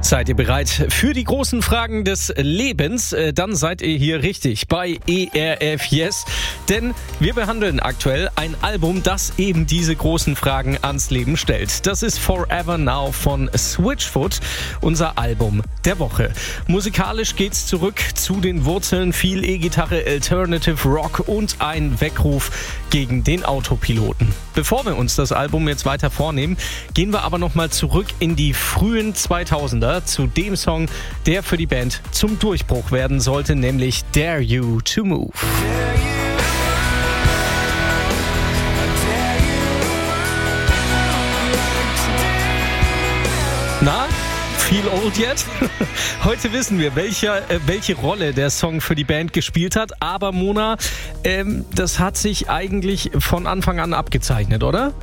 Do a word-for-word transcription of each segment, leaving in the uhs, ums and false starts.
Seid ihr bereit für die großen Fragen des Lebens? Dann seid ihr hier richtig bei E R F Yes. Denn wir behandeln aktuell ein Album, das eben diese großen Fragen ans Leben stellt. Das ist Forever Now von Switchfoot, unser Album der Woche. Musikalisch geht's zurück zu den Wurzeln, viel E-Gitarre, Alternative Rock und ein Weckruf gegen den Autopiloten. Bevor wir uns das Album jetzt weiter vornehmen, gehen wir aber nochmal zurück in die frühen zweitausender zu dem Song, der für die Band zum Durchbruch werden sollte, nämlich Dare You to Move. Na? Feel old yet? Heute wissen wir, welche, äh, welche Rolle der Song für die Band gespielt hat. Aber Mona, ähm, das hat sich eigentlich von Anfang an abgezeichnet, oder?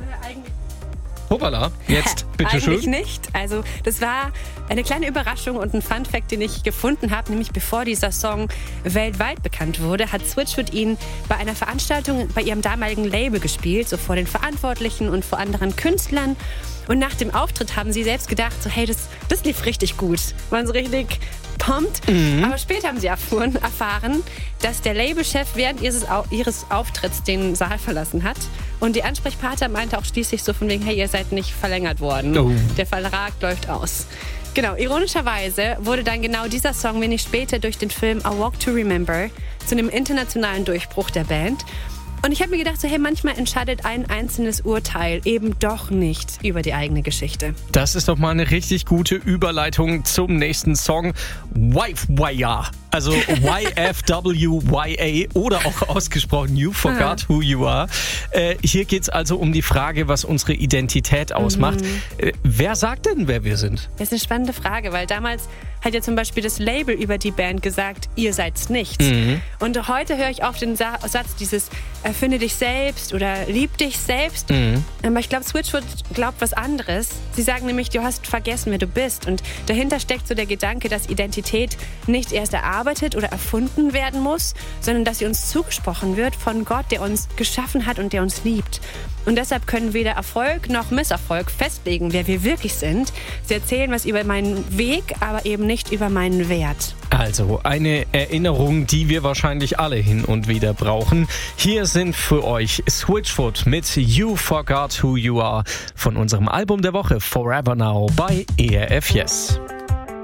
Hoppala, jetzt bitteschön. Eigentlich nicht. Also das war eine kleine Überraschung und ein Fun-Fact, den ich gefunden habe. Nämlich bevor dieser Song weltweit bekannt wurde, hat Switchfoot ihn bei einer Veranstaltung bei ihrem damaligen Label gespielt, so vor den Verantwortlichen und vor anderen Künstlern. Und nach dem Auftritt haben sie selbst gedacht, so hey, das, das lief richtig gut. Waren so richtig pumped. Mhm. Aber später haben sie erfuhren, erfahren, dass der Labelchef während ihres, ihres Auftritts den Saal verlassen hat. Und die Ansprechpartner meinte auch schließlich so von wegen, hey, ihr seid nicht verlängert worden. Oh. Der Vertrag läuft aus. Genau, ironischerweise wurde dann genau dieser Song wenig später durch den Film A Walk to Remember zu einem internationalen Durchbruch der Band. Und ich habe mir gedacht, so hey, manchmal entscheidet ein einzelnes Urteil eben doch nicht über die eigene Geschichte. Das ist doch mal eine richtig gute Überleitung zum nächsten Song. Wifewire. Also Y F W Y A oder auch ausgesprochen You Forgot Who You Are. Äh, hier geht's also um die Frage, was unsere Identität ausmacht. Mhm. Äh, wer sagt denn, wer wir sind? Das ist eine spannende Frage, weil damals hat ja zum Beispiel das Label über die Band gesagt, ihr seid's nicht. Mhm. Und heute höre ich oft den Sa- Satz dieses erfinde dich selbst oder lieb dich selbst. Mhm. Aber ich glaube, Switchfoot glaubt was anderes. Sie sagen nämlich, du hast vergessen, wer du bist. Und dahinter steckt so der Gedanke, dass Identität nicht erst erarbeitet oder erfunden werden muss, sondern dass sie uns zugesprochen wird von Gott, der uns geschaffen hat und der uns liebt. Und deshalb können weder Erfolg noch Misserfolg festlegen, wer wir wirklich sind. Sie erzählen was über meinen Weg, aber eben nicht über meinen Wert. Also eine Erinnerung, die wir wahrscheinlich alle hin und wieder brauchen. Hier sind für euch Switchfoot mit You Forgot Who You Are von unserem Album der Woche Forever Now bei E R F Yes.